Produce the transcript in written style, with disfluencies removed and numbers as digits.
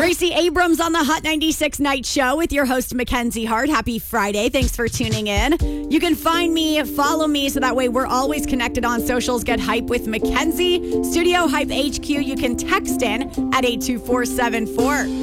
Gracie Abrams on the Hot 96 Night Show with your host, Mackenzie Hart. Happy Friday. Thanks for tuning in. You can find me, follow me, so that way we're always connected on socials. Get hype with Mackenzie. Studio Hype HQ. You can text in at 82474.